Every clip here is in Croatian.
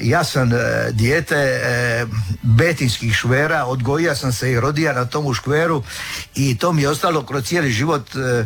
ja sam dijete betinskih škvera, odgojio sam se i rodija na tomu škveru i to mi je ostalo kroz cijeli život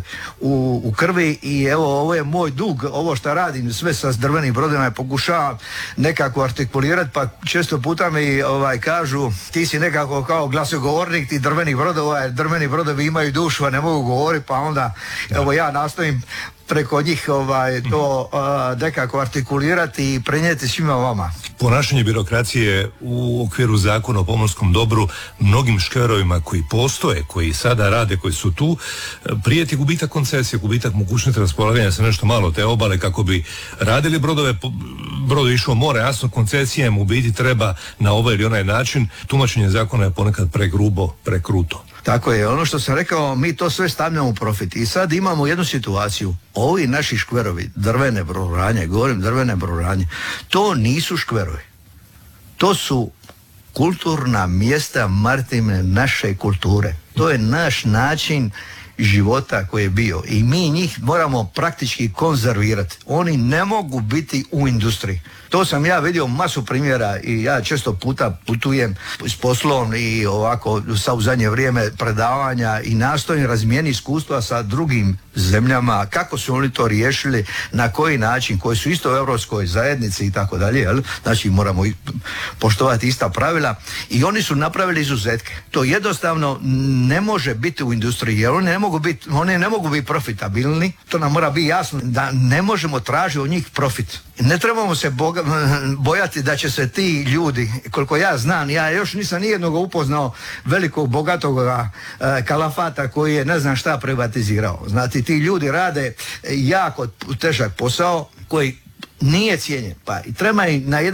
u krvi i evo ovo je moj dug, ovo što radim sve sa drvenim brodovima pokušavam nekako artikulirati, pa često puta mi kažu ti si nekako kao glasogovornik ti drvenih brodova, jer drveni brodovi imaju dušu a ne mogu govoriti, pa onda evo ja nastojim preko njih to nekako artikulirati i prenijeti svima vama. Ponašanje birokracije u okviru zakona o pomorskom dobru mnogim škverovima koji postoje, koji sada rade, koji su tu, prijeti gubitak koncesije, gubitak mogućnosti raspolaganja sa nešto malo te obale kako bi radili brodove, brod išao more, jasno koncesija mu biti treba na ovaj ili onaj način, tumačenje zakona je ponekad pregrubo, prekruto. Tako je, ono što sam rekao, mi to sve stavljamo u profit i sad imamo jednu situaciju, ovi naši škverovi, drvene brodogradnje, govorim drvene brodogradnje, to nisu škverovi, to su kulturna mjesta maritime naše kulture, to je naš način života koji je bio i mi njih moramo praktički konzervirati, oni ne mogu biti u industriji. To sam ja vidio masu primjera i ja često puta putujem s poslom i ovako u zadnje vrijeme predavanja i nastojim razmijeniti iskustva sa drugim zemljama, kako su oni to riješili, na koji način, koji su isto u Europskoj zajednici i tako dalje, znači moramo poštovati ista pravila i oni su napravili izuzetke. To jednostavno ne može biti u industriji jer oni ne mogu biti profitabilni, to nam mora biti jasno da ne možemo tražiti od njih profit. Ne trebamo se bojati da će se ti ljudi, koliko ja znam, ja još nisam nijednog upoznao velikog bogatog kalafata koji je ne znam šta privatizirao. Znate, ti ljudi rade jako težak posao koji nije cijenjen, pa i treba i na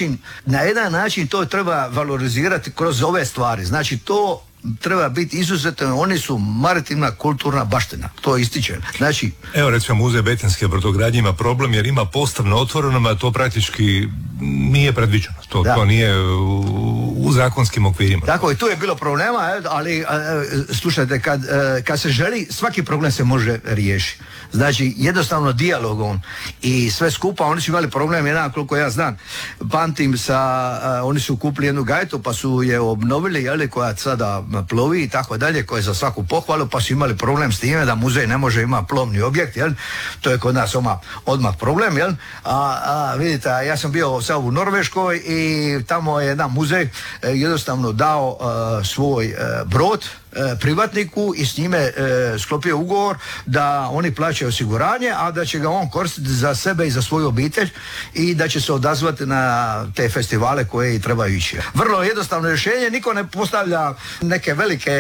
jedan način to treba valorizirati kroz ove stvari. Znači to treba biti izuzetno, oni su maritimna kulturna baština, to ističem. Znači, evo recimo muzej betinske brodogradnje ima problem jer ima postav na otvorenom, a to praktički nije predviđeno. To nije u zakonskim okvirima. Tako i tu je bilo problema, ali slušajte, kad se želi, svaki problem se može riješiti. Znači, jednostavno dijalogom i sve skupa, oni su imali problem, jedan koliko ja znam, pamtim oni su kupili jednu gajtu pa su je obnovili, koja sada plovi i tako dalje, koja je za svaku pohvalu, pa su imali problem s time da muzej ne može imati plovni objekt, to je kod nas odmah problem, vidite, ja sam bio sad u Norveškoj i tamo je jedan muzej jednostavno dao svoj brod privatniku i s njime sklopio ugovor da oni plaćaju osiguranje, a da će ga on koristiti za sebe i za svoju obitelj i da će se odazvati na te festivale koje trebaju ići. Vrlo jednostavno rješenje, niko ne postavlja neke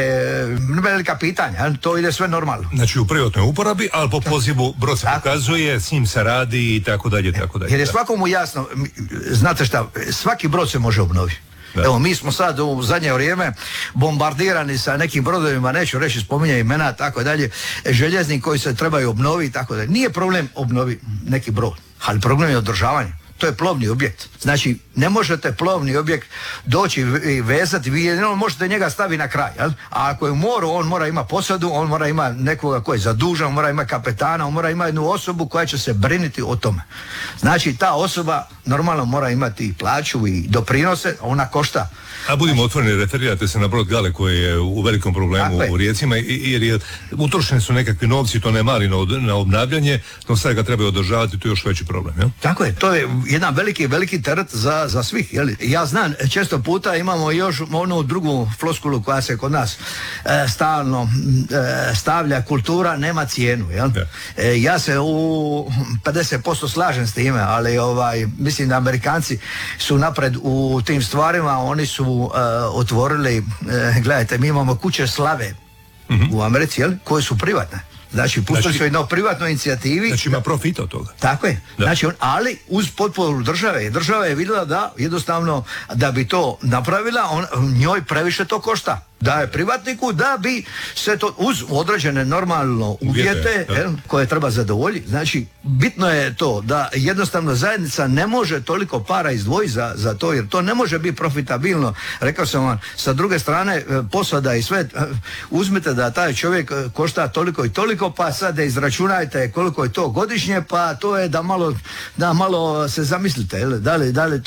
velika pitanja, to ide sve normalno. Znači u privatnoj uporabi, ali po pozivu brod se pokazuje, s njim se radi i tako dalje, tako dalje. Jer je svakomu jasno, znate šta, svaki brod se može obnoviti. Da. Evo, mi smo sad u zadnje vrijeme bombardirani sa nekim brodovima, neću reći, spominje imena, tako dalje, željezni koji se trebaju obnoviti, tako dalje. Nije problem obnoviti neki brod, ali problem je održavanje. To je plovni objekt. Znači, ne možete plovni objekt doći i vezati, vi možete njega staviti na kraj, a ako je u moru, on mora imati posadu, on mora imati nekoga koji je zadužen, mora imati kapetana, on mora imati jednu osobu koja će se brinuti o tome. Znači, ta osoba normalno mora imati plaću i doprinose, ona košta. A budimo otvoreni, referirate se na brod Gale koji je u velikom problemu u rijecima jer utrošeni su nekakvi novci, to ne mali na obnavljanje, no sad ga trebaju održavati, to je još veći problem. Jel? Tako je, to je jedan veliki teret za svih. Jel? Ja znam, često puta imamo još onu drugu floskulu koja se kod nas stalno stavlja, kultura nema cijenu. Jel? Ja se u 50% slažem s time, ali mislim da Amerikanci su napred u tim stvarima, oni su otvorili, gledajte, mi imamo kuće slave u Americi, koje su privatne. Znači, pustili su jednu privatnu inicijativi. Znači, ima profita od toga. Tako je. Da. Znači, ali uz potporu države. Država je vidjela da jednostavno, da bi to napravila, njoj previše to košta. Daje privatniku da bi se to uz određene normalno uvjete koje treba zadovoljiti. Znači, bitno je to da jednostavno zajednica ne može toliko para izdvojiti za to, jer to ne može biti profitabilno. Rekao sam vam, sa druge strane posada i sve, uzmite da taj čovjek košta toliko i toliko, pa sad da izračunajte koliko je to godišnje, pa to je da malo se zamislite, da li